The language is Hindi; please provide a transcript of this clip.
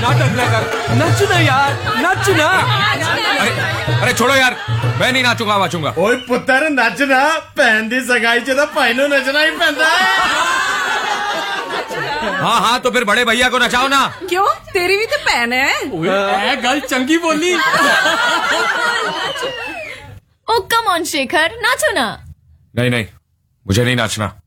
नाटक ना कर, नचना यार, नचना। अरे छोड़ो यार, मैं नहीं नाचूंगा वाचूंगा। ओए पुत्र नचना, भैन दी सगाई च तो भाई नू नचना ही पैंदा है। हाँ हाँ, तो फिर बड़े भैया को नचाओ ना। क्यों, तेरी भी तो भैन है। गल चंगी बोली। ओ कम ऑन शेखर, नाचो ना। नहीं नहीं, मुझे नहीं नाचना।